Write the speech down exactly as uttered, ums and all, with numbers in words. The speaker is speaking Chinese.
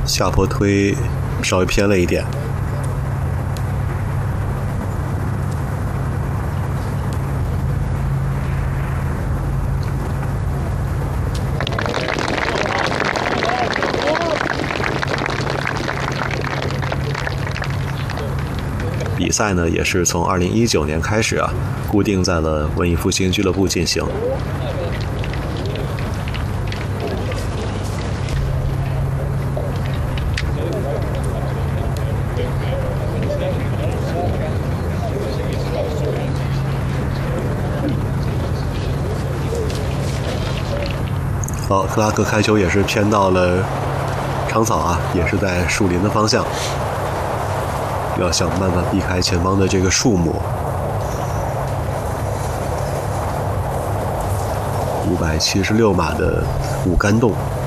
下坡推稍微偏了一点。比赛呢，也是从二零一九年开始啊，固定在了文艺复兴俱乐部进行。好，克拉克开球也是偏到了长草啊，也是在树林的方向。要想办法避开前方的这个树木。五百七十六码的五杆洞。